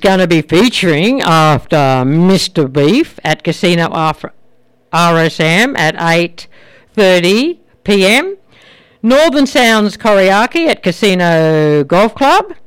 going to be featuring after Mr. Beef at Casino RSM at 8:30 p.m. Northern Sounds Karaoke at Casino Golf Club.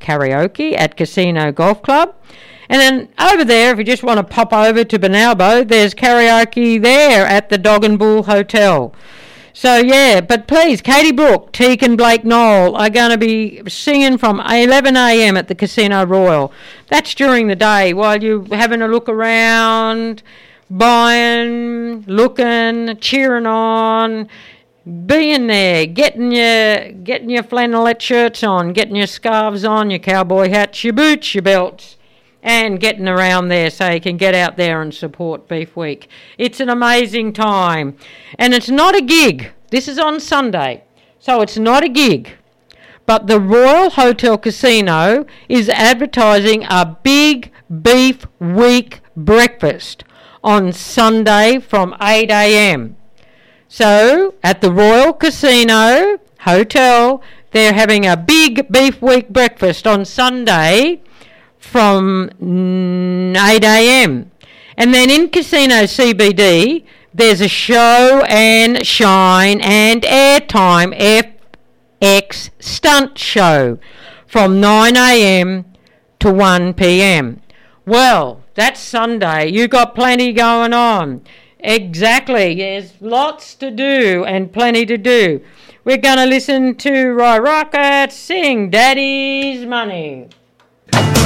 And then over there, if you just want to pop over to Benalbo, there's karaoke there at the Dog and Bull Hotel. So, yeah, but please, Katie Brooke, Teak and Blake Knoll are going to be singing from 11 a.m. at the Casino Royal. That's during the day while you're having a look around, buying, looking, cheering on, being there, getting your flannelette shirts on, getting your scarves on, your cowboy hats, your boots, your belts, and getting around there so you can get out there and support Beef Week. It's an amazing time. And it's not a gig. This is on Sunday, so it's not a gig. But the Royal Hotel Casino is advertising a big Beef Week breakfast on Sunday from 8 a.m. So, at the Royal Casino Hotel, they're having a big Beef Week breakfast on Sunday from 8 a.m. And then in Casino CBD, there's a show and shine and airtime FX stunt show from 9 a.m. to 1 p.m. Well, that's Sunday. You got plenty going on. Exactly. There's lots to do and plenty to do. We're going to listen to Roy Rocket sing Daddy's Money.